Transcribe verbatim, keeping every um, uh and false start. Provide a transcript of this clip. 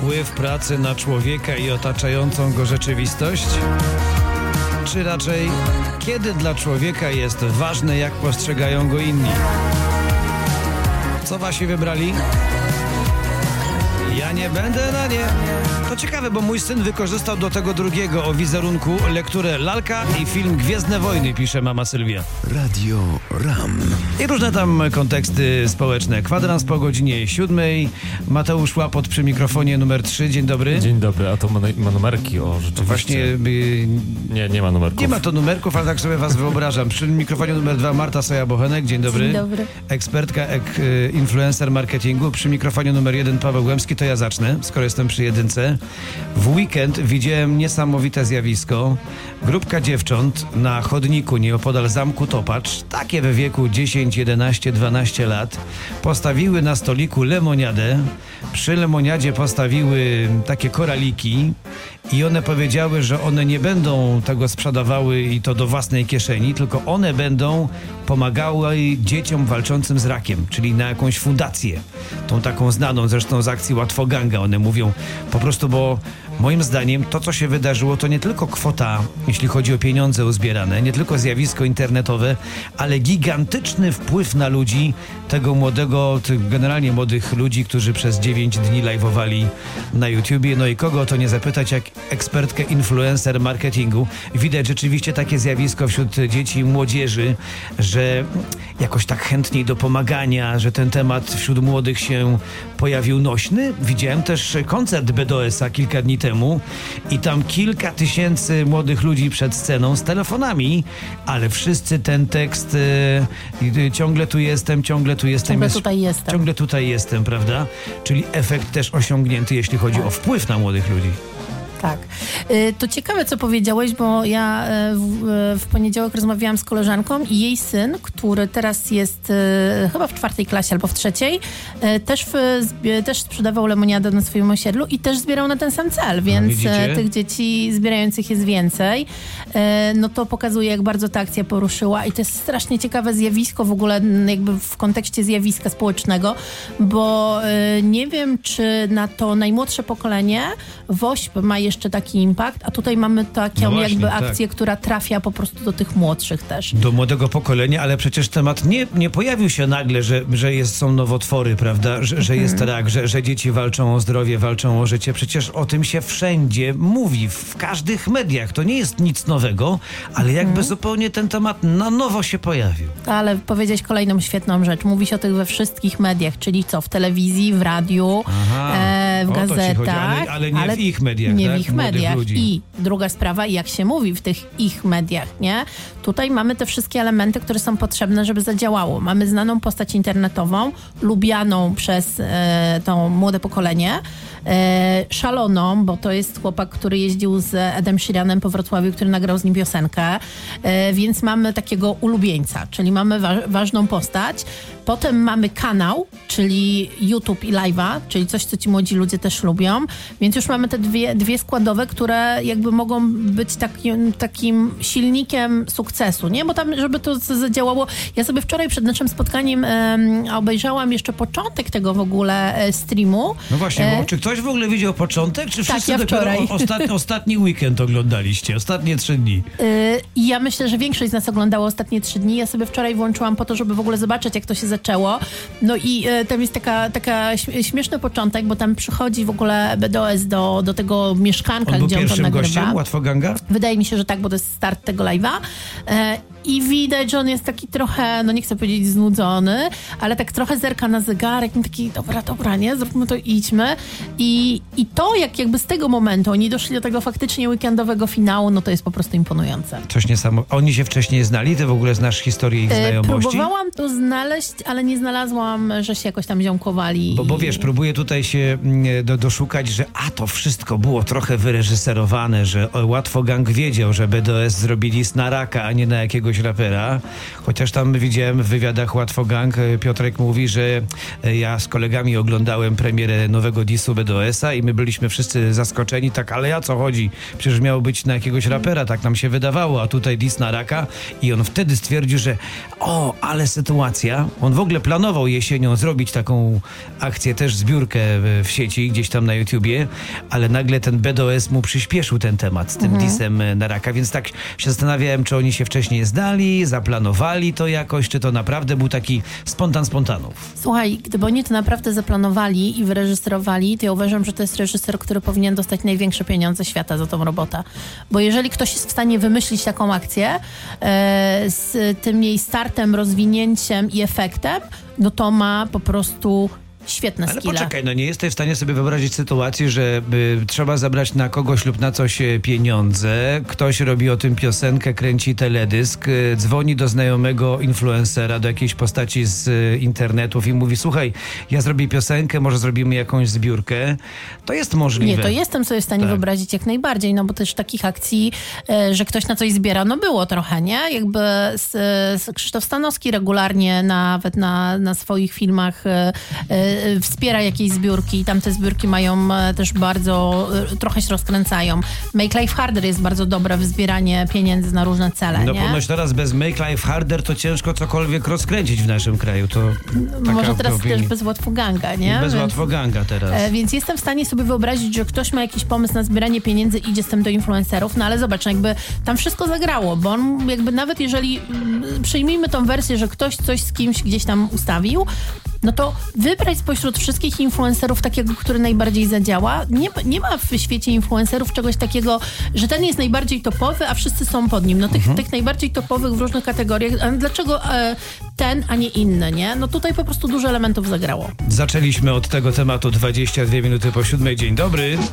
wpływ pracy na człowieka i otaczającą go rzeczywistość? Czy raczej kiedy dla człowieka jest ważne, jak postrzegają go inni? Co wasi wybrali? Ja nie będę na nie. To ciekawe, bo mój syn wykorzystał do tego drugiego o wizerunku lekturę Lalka i film Gwiezdne Wojny, pisze mama Sylwia. Radio RAM. I różne tam konteksty społeczne. Kwadrans po godzinie siódmej. Mateusz Łapot przy mikrofonie numer trzy. Dzień dobry. Dzień dobry, a to ma, ma numerki, o rzeczywiście. Właśnie... Y, nie, nie ma numerków. Nie ma to numerków, ale tak sobie was wyobrażam. Przy mikrofonie numer dwa Marta Soja-Bochenek. Dzień dobry. Dzień dobry. Ekspertka, ek, y, influencer marketingu. Przy mikrofonie numer jeden Paweł Głębski. To ja zacznę, skoro jestem przy jedynce. W weekend widziałem niesamowite zjawisko. Grupka dziewcząt na chodniku nieopodal Zamku Topacz, takie we wieku dziesięć, jedenaście, dwanaście lat, postawiły na stoliku lemoniadę. Przy lemoniadzie postawiły takie koraliki i one powiedziały, że one nie będą tego sprzedawały i to do własnej kieszeni, tylko one będą pomagały dzieciom walczącym z rakiem, czyli na jakąś fundację. Tą taką znaną zresztą z akcji Łatwoganga. One mówią po prostu, bo moim zdaniem to, co się wydarzyło, to nie tylko kwota, jeśli chodzi o pieniądze uzbierane, nie tylko zjawisko internetowe, ale gigantyczny wpływ na ludzi, tego młodego, generalnie młodych ludzi, którzy przez dziewięć dni live'owali na YouTubie. No i kogo o to nie zapytać, jak ekspertkę influencer marketingu. Widać rzeczywiście takie zjawisko wśród dzieci i młodzieży, że jakoś tak chętniej do pomagania, że ten temat wśród młodych się pojawił nośny. Widziałem też koncert B D O S a kilka dni temu i tam kilka tysięcy młodych ludzi przed sceną z telefonami, ale wszyscy ten tekst e, ciągle tu jestem, ciągle tu jestem. Ciągle jest, tutaj jestem. Ciągle tutaj jestem, prawda? Czyli efekt też osiągnięty, jeśli chodzi o wpływ na młodych ludzi. Tak. To ciekawe, co powiedziałeś, bo ja w, w poniedziałek rozmawiałam z koleżanką i jej syn, który teraz jest chyba w czwartej klasie albo w trzeciej, też, w, też sprzedawał lemoniadę na swoim osiedlu i też zbierał na ten sam cel, więc no, tych dzieci zbierających jest więcej. No to pokazuje, jak bardzo ta akcja poruszyła i to jest strasznie ciekawe zjawisko w ogóle jakby w kontekście zjawiska społecznego, bo nie wiem, czy na to najmłodsze pokolenie WOŚP ma jeszcze taki impact, a tutaj mamy taką no właśnie, jakby tak. akcję, która trafia po prostu do tych młodszych też. Do młodego pokolenia, ale przecież temat nie, nie pojawił się nagle, że, że jest, są nowotwory, prawda? Że, że jest rak, że, że dzieci walczą o zdrowie, walczą o życie. Przecież o tym się wszędzie mówi, w każdych mediach. To nie jest nic nowego, ale jakby mhm. zupełnie ten temat na nowo się pojawił. Ale powiedziałeś kolejną świetną rzecz. Mówi się o tych we wszystkich mediach, czyli co? W telewizji, w radiu, Aha, e, w gazetach. Chodzi, ale, ale nie ale w ich mediach, nie tak? w ich mediach. Ludzi. I druga sprawa, jak się mówi w tych ich mediach, nie? Tutaj mamy te wszystkie elementy, które są potrzebne, żeby zadziałało. Mamy znaną postać internetową, lubianą przez e, to młode pokolenie, e, szaloną, bo to jest chłopak, który jeździł z Edem Sheeranem po Wrocławiu, który nagrał z nim piosenkę, e, więc mamy takiego ulubieńca, czyli mamy wa- ważną postać. Potem mamy kanał, czyli YouTube i live'a, czyli coś, co ci młodzi ludzie też lubią, więc już mamy te dwie, dwie składowe, które jakby mogą być takim, takim silnikiem sukcesu, nie? Bo tam, żeby to zadziałało, ja sobie wczoraj przed naszym spotkaniem um, obejrzałam jeszcze początek tego w ogóle e, streamu. No właśnie, e... bo czy ktoś w ogóle widział początek, czy wszyscy tak, ja dopiero wczoraj. o, ostatni, ostatni weekend oglądaliście, ostatnie trzy dni? E, I ja myślę, że większość z nas oglądało ostatnie trzy dni. Ja sobie wczoraj włączyłam po to, żeby w ogóle zobaczyć, jak to się zaczęło. No i e, tam jest taka, taka śmieszny początek, bo tam przychodzi w ogóle B D O S do, do tego mieszkanka, on był gdzie on tam nagrywa. gościem Łatwoganga? Wydaje mi się, że tak, bo to jest start tego live'a. E, I widać, że on jest taki trochę, no nie chcę powiedzieć znudzony, ale tak trochę zerka na zegarek i taki, dobra, dobra, nie, zróbmy to, idźmy. I, i to, jak jakby z tego momentu oni doszli do tego faktycznie weekendowego finału, no to jest po prostu imponujące. Coś niesamowite. Oni się wcześniej znali? Ty w ogóle znasz historię ich znajomości? Próbowałam to znaleźć, ale nie znalazłam, że się jakoś tam ziomkowali. Bo, bo wiesz, próbuję tutaj się do, doszukać, że a to wszystko było trochę wyreżyserowane, że Łatwogang wiedział, że B D O S zrobili na raka, a nie na jakiegoś jakiegoś rapera, chociaż tam widziałem w wywiadach Łatwo Gang, Piotrek mówi, że ja z kolegami oglądałem premierę nowego disu B D O S-a i my byliśmy wszyscy zaskoczeni, tak, ale ja co chodzi? Przecież miało być na jakiegoś rapera, tak nam się wydawało, a tutaj dis na raka i on wtedy stwierdził, że o, ale sytuacja, on w ogóle planował jesienią zrobić taką akcję, też zbiórkę w sieci, gdzieś tam na YouTubie, ale nagle ten B D O S mu przyspieszył ten temat z tym mhm. disem na raka, więc tak się zastanawiałem, czy oni się wcześniej zdali, zaplanowali to jakoś, czy to naprawdę był taki spontan spontanów. Słuchaj, gdyby oni to naprawdę zaplanowali i wyreżyserowali, to ja uważam, że to jest reżyser, który powinien dostać największe pieniądze świata za tą robotę. Bo jeżeli ktoś jest w stanie wymyślić taką akcję e, z tym jej startem, rozwinięciem i efektem, no to ma po prostu świetne Ale skille. poczekaj, no nie jesteś w stanie sobie wyobrazić sytuacji, że y, trzeba zabrać na kogoś lub na coś y, pieniądze, ktoś robi o tym piosenkę, kręci teledysk, y, dzwoni do znajomego influencera, do jakiejś postaci z y, internetów i mówi, słuchaj, ja zrobię piosenkę, może zrobimy jakąś zbiórkę. To jest możliwe. Nie, to jestem sobie w stanie tak. wyobrazić jak najbardziej, no bo też takich akcji, y, że ktoś na coś zbiera, no było trochę, nie? Jakby z, z Krzysztof Stanowski regularnie nawet na, na swoich filmach y, y, wspiera jakieś zbiórki i tam te zbiórki mają też bardzo, trochę się rozkręcają. Make Life Harder jest bardzo dobre w zbieranie pieniędzy na różne cele, No nie? ponoć teraz bez Make Life Harder to ciężko cokolwiek rozkręcić w naszym kraju. To Może teraz też bez Łatwoganga, nie? Bez więc, Łatwoganga teraz. E, więc jestem w stanie sobie wyobrazić, że ktoś ma jakiś pomysł na zbieranie pieniędzy i idzie z tym do influencerów, no ale zobacz, jakby tam wszystko zagrało, bo on jakby nawet jeżeli m, przyjmijmy tą wersję, że ktoś coś z kimś gdzieś tam ustawił, no to wybrać spośród wszystkich influencerów takiego, który najbardziej zadziała. Nie, nie ma w świecie influencerów czegoś takiego, że ten jest najbardziej topowy, a wszyscy są pod nim. No tych, mhm. tych najbardziej topowych w różnych kategoriach. A dlaczego e, ten, a nie inny, nie? No tutaj po prostu dużo elementów zagrało. Zaczęliśmy od tego tematu dwadzieścia dwie minuty po siódmej. Dzień dobry.